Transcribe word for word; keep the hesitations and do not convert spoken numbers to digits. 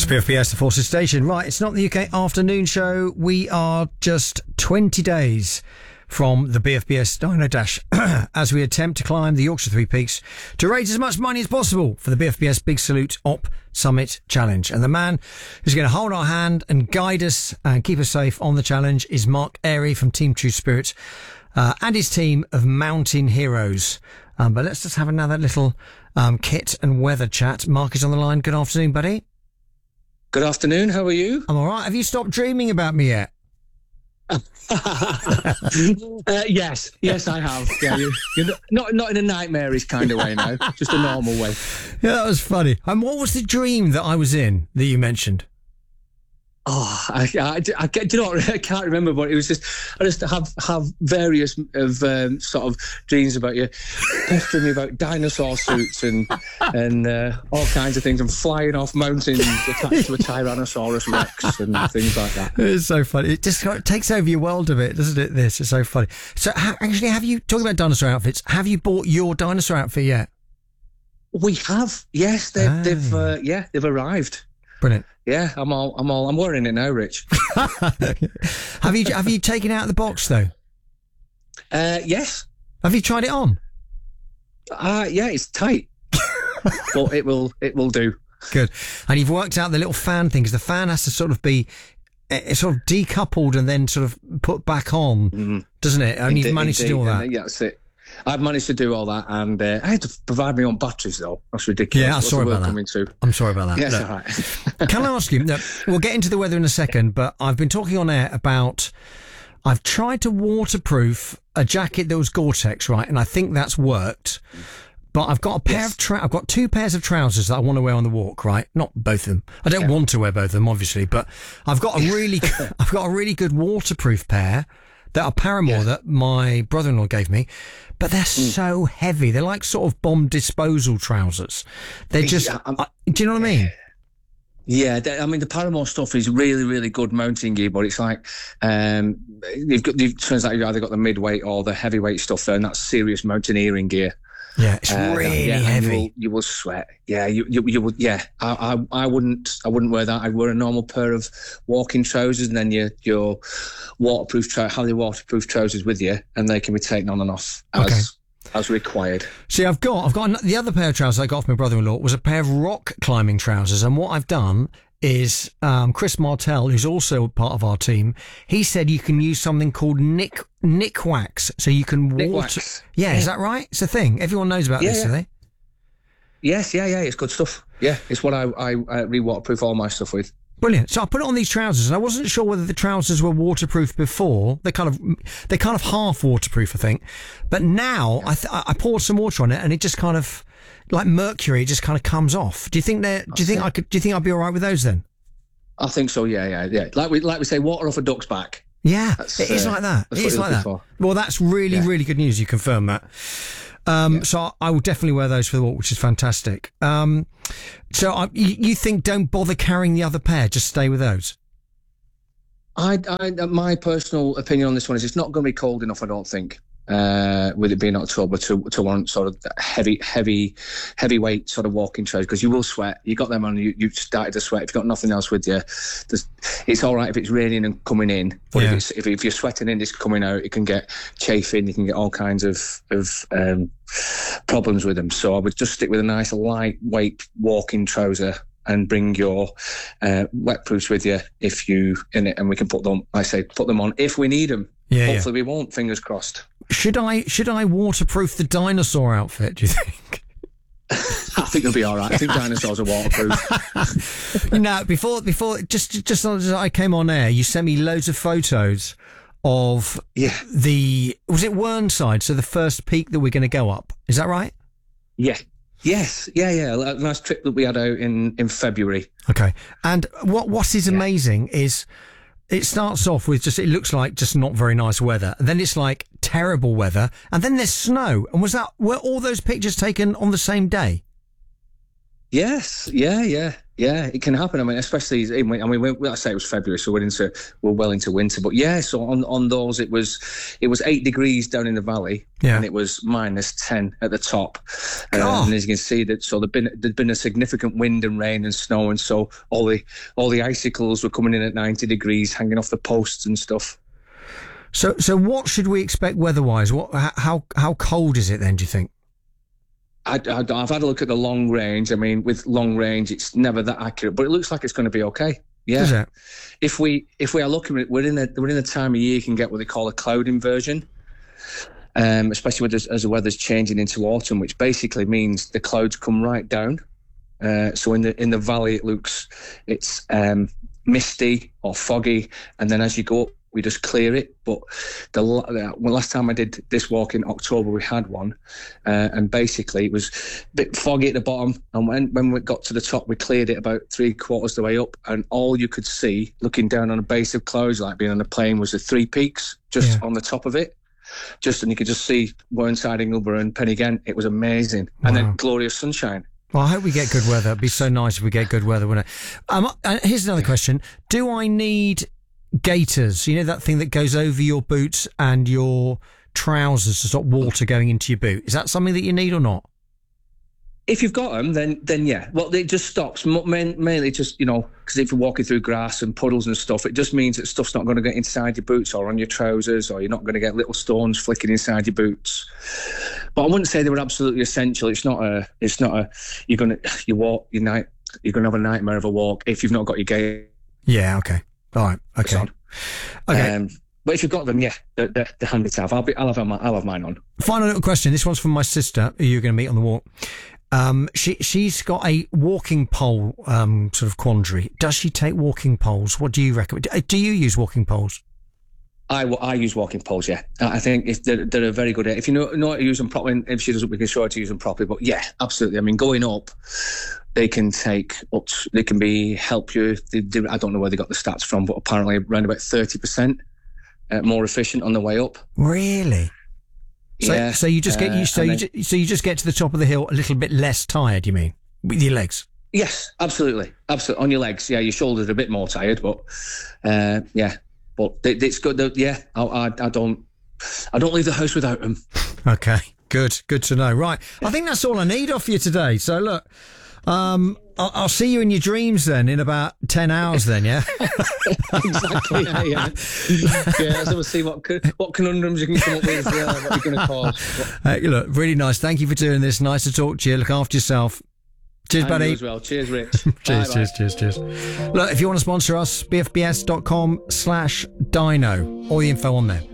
It's B F B S, the Forces Station. Right, it's not the U K afternoon show. We are just twenty days from the B F B S Dino Dash as we attempt to climb the Yorkshire Three Peaks to raise as much money as possible for the B F B S Big Salute Op Summit Challenge. And the man who's going to hold our hand and guide us and keep us safe on the challenge is Mark Airy from Team True Spirit uh, and his team of Mountain Heroes. Um, but let's just have another little um, kit and weather chat. Mark is on the line. Good afternoon, buddy. Good afternoon. How are you? I'm all right. Have you stopped dreaming about me yet? uh, yes, yes, I have. Yeah, you, you're not, not not in a nightmarish kind of way now, just a normal way. Yeah, that was funny. And what was the dream that I was in that you mentioned? Oh, I, I, I, do you know what? I can't remember, but it was just I just have have various of um, sort of dreams about you, pestering me about dinosaur suits and and uh, all kinds of things, and flying off mountains attached to a Tyrannosaurus Rex and things like that. It's so funny. It just it takes over your world a bit, doesn't it? This is so funny. So, ha- actually, have you talking about dinosaur outfits? Have you bought your dinosaur outfit yet? We have. Yes, they've, oh. they've uh, yeah, they've arrived. Brilliant. Yeah, I'm all, I'm all, I'm wearing it now, Rich. have you, have you taken it out of the box though? Uh, yes. Have you tried it on? Uh, yeah, it's tight, but it will, it will do. Good. And you've worked out the little fan thing, because the fan has to sort of be uh, sort of decoupled and then sort of put back on, mm-hmm. doesn't it? And indeed, you've managed indeed, to do all that. Yeah, that's it. I've managed to do all that, and uh, I had to provide my own batteries, though. That's ridiculous. Yeah, I'm sorry about that. To? I'm sorry about that. Yes, Look, all right. Can I ask you, look, we'll get into the weather in a second, but I've been talking on air about, I've tried to waterproof a jacket that was Gore-Tex, right? And I think that's worked. But I've got a pair yes. of tra- I've got two pairs of trousers that I want to wear on the walk, right? Not both of them. I don't yeah. want to wear both of them, obviously, but I've got a really, I've got a really good waterproof pair that are Paramore yeah. that my brother-in-law gave me, but they're mm. so heavy. They're like sort of bomb disposal trousers. They're just, yeah, uh, do you know what I mean? Yeah, I mean, the Paramore stuff is really, really good mountain gear, but it's like, um, you've got, it turns out you've either got the mid-weight or the heavyweight stuff there, and that's serious mountaineering gear. Yeah, it's uh, really yeah, heavy. You will, you will sweat. Yeah, you, you, you would. Yeah, I, I, I wouldn't, I wouldn't wear that. I'd wear a normal pair of walking trousers, and then your, your waterproof, tro- have your waterproof trousers with you, and they can be taken on and off as, okay. as required. See, I've got, I've got the other pair of trousers I got off my brother-in-law was a pair of rock climbing trousers, and what I've done is um, Chris Martell, who's also part of our team, he said you can use something called Nick Nick Wax, so you can water. Wax. Yeah, yeah, is that right? It's a thing. Everyone knows about yeah, this, yeah. do they? Yes, yeah, yeah. It's good stuff. Yeah, it's what I I uh, re-waterproof all my stuff with. Brilliant. So I put it on these trousers, and I wasn't sure whether the trousers were waterproof before. They're kind of they're kind of half waterproof, I think. But now yeah. I th- I poured some water on it, and it just kind of like mercury just kind of comes off. Do you think that? Do you think I could? Do you think I'd be all right with those then? I think so. Yeah, yeah, yeah. Like we like we say, water off a duck's back. Yeah, that's, it is uh, like that. It is like that. For. Well, that's really, yeah. really good news. You confirm that. Um, yeah. So I will definitely wear those for the walk, which is fantastic. Um, so I, you, you think don't bother carrying the other pair, just stay with those? I, I, my personal opinion on this one is it's not going to be cold enough, I don't think. Uh, with it being October to to warrant sort of heavy, heavy, heavyweight sort of walking trousers, because you will sweat. You got them on, you you started to sweat. If you've got nothing else with you, it's all right if it's raining and coming in. But yeah. if it's if, if you're sweating and it's coming out, it can get chafing. You can get all kinds of of um, problems with them. So I would just stick with a nice lightweight walking trouser and bring your uh, wet proofs with you if you in it, and we can put them. I say put them on if we need them. Yeah, Hopefully yeah. we won't. Fingers crossed. Should I should I waterproof the dinosaur outfit, do you think? I think it'll be all right. I think dinosaurs are waterproof. No, before before just just as I came on air, you sent me loads of photos of yeah. the was it Whernside, so the first peak that we're going to go up. Is that right? Yeah. Yes. Yeah, yeah. A nice trip that we had out in, in February. Okay. And what what is amazing yeah. is it starts off with just, it looks like just not very nice weather. And then it's like terrible weather. And then there's snow. And was that, were all those pictures taken on the same day? Yes, yeah, yeah, yeah. It can happen. I mean, especially I mean, we, I say it was February, so we're into we're well into winter. But yeah, so on, on those, it was it was eight degrees down in the valley, yeah. and it was minus ten at the top. Uh, oh. And as you can see, that so there'd been there'd been a significant wind and rain and snow, and so all the all the icicles were coming in at ninety degrees, hanging off the posts and stuff. So, so what should we expect weather-wise? What how how cold is it then? Do you think? I, I, I've had a look at the long range. I mean, with long range, it's never that accurate, but it looks like it's going to be okay. Yeah. Is it? If we if we are looking at we're in a we're in a time of year you can get what they call a cloud inversion, um, especially with as, as the weather's changing into autumn, which basically means the clouds come right down. Uh, so in the in the valley, it looks it's um, misty or foggy, and then as you go up, we just clear it. But the well, last time I did this walk in October, we had one, uh, and basically it was a bit foggy at the bottom. And when, when we got to the top, we cleared it about three quarters of the way up, and all you could see, looking down on a base of clouds like being on a plane, was the three peaks just yeah. on the top of it. Just and you could just see Whernside, Ingleborough, and Pen-y-Ghent. It was amazing, wow. And then glorious sunshine. Well, I hope we get good weather. It'd be so nice if we get good weather, wouldn't it? Um, and here's another question: do I need gaiters, you know, that thing that goes over your boots and your trousers to stop water going into your boot? Is that something that you need or not? If you've got them, then then yeah. Well, it just stops. Mainly just, you know, because if you're walking through grass and puddles and stuff, it just means that stuff's not going to get inside your boots or on your trousers, or you're not going to get little stones flicking inside your boots. But I wouldn't say they were absolutely essential. It's not a, it's not a, you're going to, you walk, your night, you're going to have a nightmare of a walk if you've not got your gaiters. Yeah, okay. All right. Okay. On. Okay. Um, but if you've got them, yeah, they're, they're, they're handy to have. I'll be, I'll have, my, I'll have mine on. Final little question. This one's from my sister, who you're going to meet on the walk. Um, she, she's got a walking pole, um, sort of quandary. Does she take walking poles? What do you recommend? Do you use walking poles? I, I use walking poles, yeah. I think if they're, they're a very good, if you know, know how to use them properly, if she doesn't, we can show her to use them properly. But yeah, absolutely. I mean, going up, they can take up, they can be, help you. They, they, I don't know where they got the stats from, but apparently around about thirty percent uh, more efficient on the way up. Really? So, yeah. So you just get, you, so, uh, you then, just, so you just get to the top of the hill a little bit less tired, you mean, with your legs? Yes, absolutely. Absolutely. On your legs. Yeah. Your shoulders are a bit more tired, but uh, yeah, but it, it's good. Yeah. I, I, I don't, I don't leave the house without them. Okay. Good. Good to know. Right. I think that's all I need off you today. So look, um, I'll, I'll see you in your dreams then in about ten hours then, yeah? Exactly, yeah, yeah. Yeah, so we'll see what what conundrums you can come up with, uh, what you're going to cause. Uh, look, really nice. Thank you for doing this. Nice to talk to you. Look after yourself. Cheers, and buddy. You as well. Cheers, Rich. cheers, bye, cheers, bye. cheers, cheers. Look, if you want to sponsor us, b f b s dot com slash dino. All the info on there.